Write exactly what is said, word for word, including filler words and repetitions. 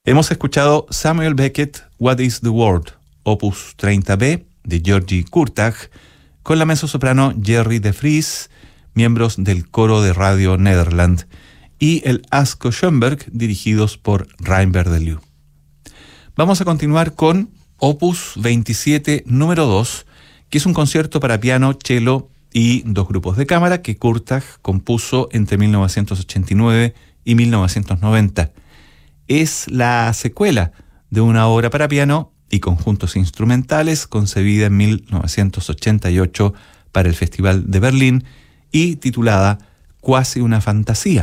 Hemos escuchado Samuel Beckett, What is the World, opus treinta be, de György Kurtág, con la mezzosoprano Jerry de Vries, miembros del coro de Radio Nederland, y el Asko Schoenberg, dirigidos por Reinbert de Leeuw. Vamos a continuar con opus veintisiete, número dos, que es un concierto para piano, cello y dos grupos de cámara que Kurtág compuso entre mil novecientos ochenta y nueve y mil novecientos noventa. Es la secuela de una obra para piano y conjuntos instrumentales concebida en mil novecientos ochenta y ocho para el Festival de Berlín y titulada Cuasi una fantasía.